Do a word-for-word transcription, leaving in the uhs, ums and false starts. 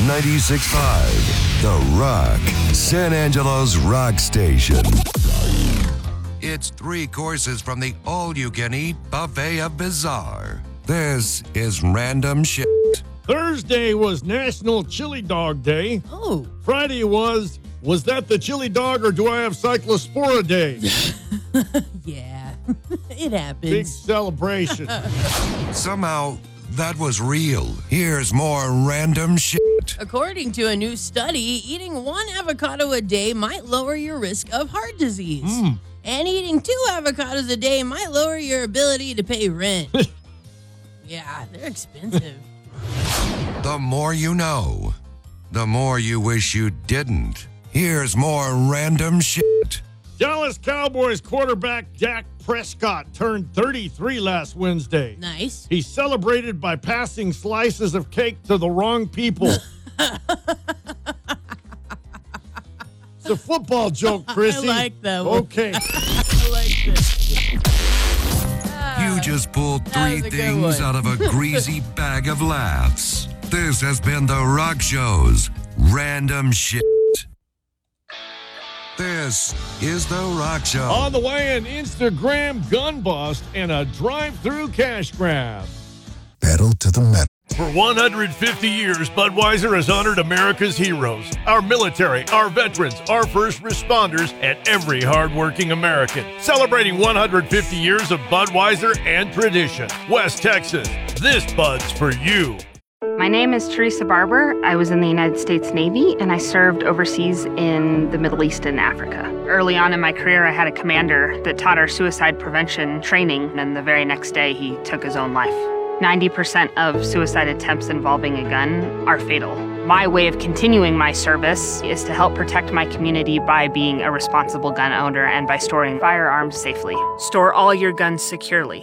ninety-six point five, The Rock, San Angelo's rock station. It's three courses from the all-you-can-eat buffet of bizarre. This is Random Shit. Thursday was National Chili Dog Day. Oh. Friday was, was that the chili dog or do I have Cyclospora Day? Yeah, it happens. Big celebration. Somehow, that was real. Here's more Random Shit. According to a new study, eating one avocado a day might lower your risk of heart disease. Mm. And eating two avocados a day might lower your ability to pay rent. Yeah, they're expensive. The more you know, the more you wish you didn't. Here's more Random Shit. Dallas Cowboys quarterback Dak Prescott turned thirty-three last Wednesday. Nice. He celebrated by passing slices of cake to the wrong people. It's a football joke, Chrissy. I like that one. Okay. I like this. You just pulled That three was a good things one. out of a greasy bag of laughs. This has been The Rock Show's Random Shit. This is The Rock Show. On the way, an Instagram gun bust and a drive-through cash grab. Pedal to the metal. For one hundred fifty years, Budweiser has honored America's heroes, our military, our veterans, our first responders, and every hardworking American. Celebrating one hundred fifty years of Budweiser and tradition. West Texas, this Bud's for you. My name is Teresa Barber. I was in the United States Navy, and I served overseas in the Middle East and Africa. Early on in my career, I had a commander that taught our suicide prevention training, and the very next day, he took his own life. ninety percent of suicide attempts involving a gun are fatal. My way of continuing my service is to help protect my community by being a responsible gun owner and by storing firearms safely. Store all your guns securely.